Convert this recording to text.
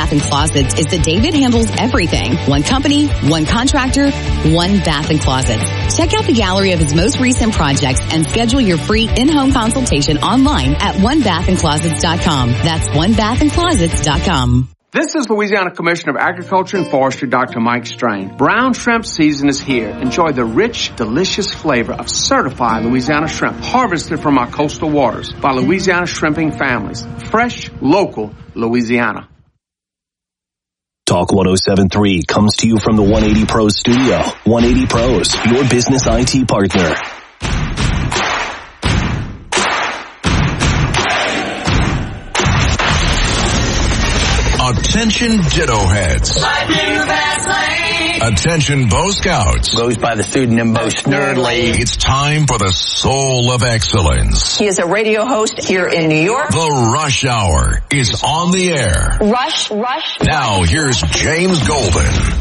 Bath & Closets is that David handles everything. One company, one contractor, one bath and closet. Check out the gallery of his most recent projects and schedule your free in-home consultation online at onebathandclosets.com. That's onebathandclosets.com. This is Louisiana Commissioner of Agriculture and Forestry, Dr. Mike Strain. Brown shrimp season is here. Enjoy the rich, delicious flavor of certified Louisiana shrimp harvested from our coastal waters by Louisiana shrimping families. Fresh, local, Louisiana. Talk 107.3 comes to you from the 180 Pros studio. 180 Pros, your business IT partner. Attention Ditto Heads. Attention Bo Scouts. Goes by the pseudonym Bo Snerdley. It's time for the Soul of Excellence. He is a radio host here in New York. The Rush Hour is on the air. Rush. Now here's James Golden.